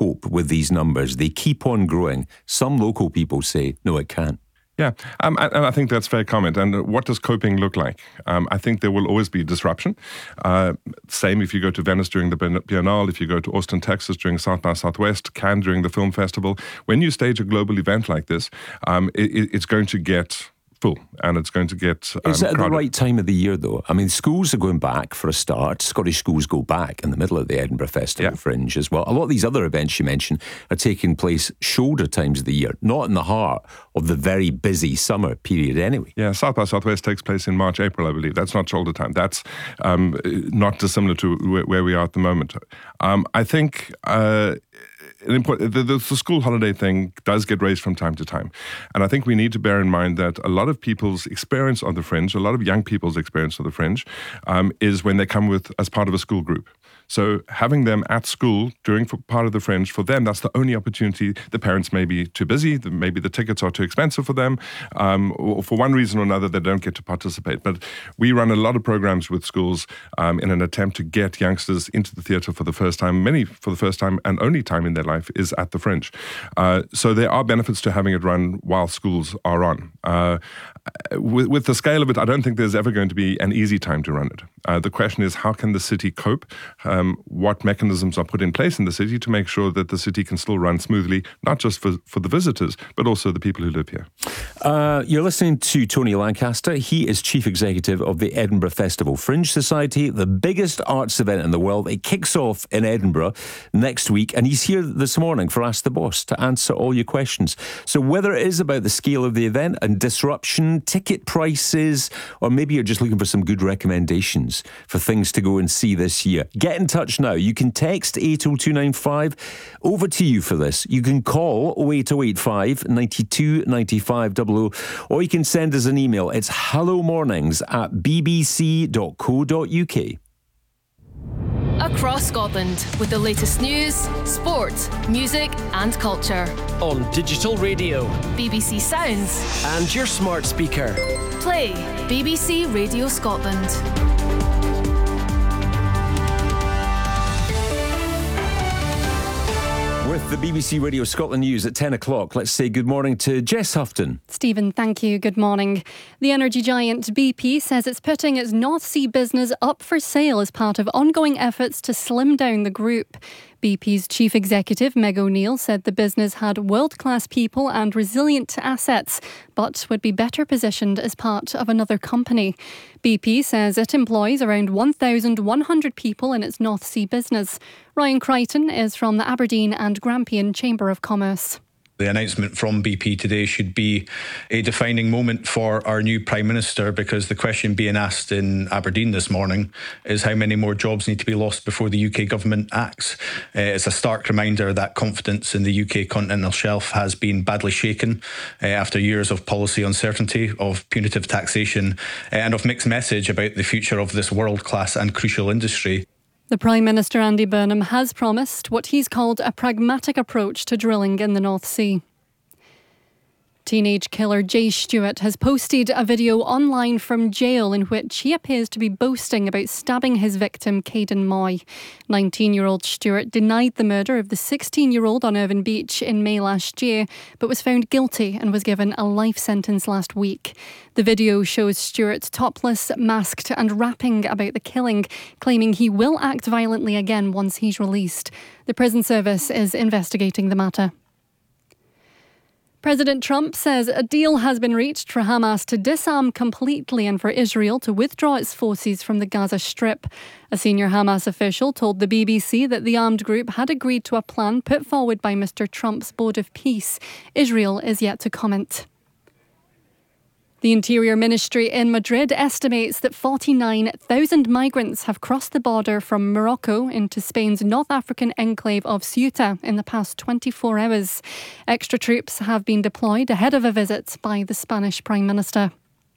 cope with these numbers? They keep on growing. Some local people say, no, it can't. Yeah, and I think that's a fair comment. And what does coping look like? I think there will always be disruption. Same if you go to Venice during the Biennale, if you go to Austin, Texas during South by Southwest, Cannes during the film festival. When you stage a global event like this, it's going to get full, and it's going to get Is it at crowded. the right time of the year, though? I mean, schools are going back for a start. Scottish schools go back in the middle of the Edinburgh Festival Fringe as well. A lot of these other events you mentioned are taking place shoulder times of the year, not in the heart of the very busy summer period anyway. Yeah, South by Southwest takes place in March, April, I believe. That's not shoulder time. That's not dissimilar to where we are at the moment. I think the school holiday thing does get raised from time to time. And I think we need to bear in mind that a lot of people's experience on the Fringe, a lot of young people's experience on the Fringe, is when they come as part of a school group. So having them at school during part of the Fringe, for them, that's the only opportunity. The parents may be too busy, maybe the tickets are too expensive for them, or for one reason or another, they don't get to participate. But we run a lot of programs with schools in an attempt to get youngsters into the theatre for the first time. Many for the first time and only time in their life is at the Fringe. So there are benefits to having it run while schools are on. With the scale of it, I don't think there's ever going to be an easy time to run it. The question is, how can the city cope? What mechanisms are put in place in the city to make sure that the city can still run smoothly, not just for the visitors, but also the people who live here. You're listening to Tony Lancaster. He is Chief Executive of the Edinburgh Festival Fringe Society, the biggest arts event in the world. It kicks off in Edinburgh next week, and he's here this morning for Ask the Boss to answer all your questions. So whether it is about the scale of the event and disruption, ticket prices, or maybe you're just looking for some good recommendations for things to go and see this year, get in touch now. You can text 80295. Over to you for this. You can call 08085 92 95 00, or you can send us an email. It's hellomornings@bbc.co.uk. Across Scotland with the latest news, sport, music and culture. On digital radio, BBC Sounds and your smart speaker. Play BBC Radio Scotland. With the BBC Radio Scotland News at 10 o'clock, let's say good morning to Jess Houghton. Stephen, thank you. Good morning. The energy giant BP says it's putting its North Sea business up for sale as part of ongoing efforts to slim down the group. BP's chief executive, Meg O'Neill, said the business had world-class people and resilient assets, but would be better positioned as part of another company. BP says it employs around 1,100 people in its North Sea business. Ryan Crichton is from the Aberdeen and Grampian Chamber of Commerce. The announcement from BP today should be a defining moment for our new Prime Minister, because the question being asked in Aberdeen this morning is how many more jobs need to be lost before the UK government acts. It's a stark reminder that confidence in the UK continental shelf has been badly shaken after years of policy uncertainty, of punitive taxation and of mixed message about the future of this world-class and crucial industry. The Prime Minister, Andy Burnham, has promised what he's called a pragmatic approach to drilling in the North Sea. Teenage killer Jay Stewart has posted a video online from jail in which he appears to be boasting about stabbing his victim, Caden Moy. 19-year-old Stewart denied the murder of the 16-year-old on Irvine Beach in May last year, but was found guilty and was given a life sentence last week. The video shows Stewart topless, masked and rapping about the killing, claiming he will act violently again once he's released. The prison service is investigating the matter. President Trump says a deal has been reached for Hamas to disarm completely and for Israel to withdraw its forces from the Gaza Strip. A senior Hamas official told the BBC that the armed group had agreed to a plan put forward by Mr. Trump's Board of Peace. Israel is yet to comment. The Interior Ministry in Madrid estimates that 49,000 migrants have crossed the border from Morocco into Spain's North African enclave of Ceuta in the past 24 hours. Extra troops have been deployed ahead of a visit by the Spanish Prime Minister.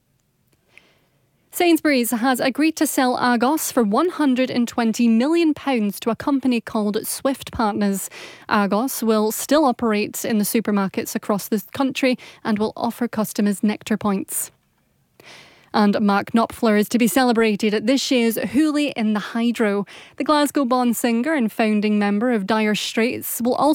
Sainsbury's has agreed to sell Argos for £120 million to a company called Swift Partners. Argos will still operate in the supermarkets across the country and will offer customers Nectar points. And Mark Knopfler is to be celebrated at this year's Hooley in the Hydro. The Glasgow-born singer and founding member of Dire Straits will also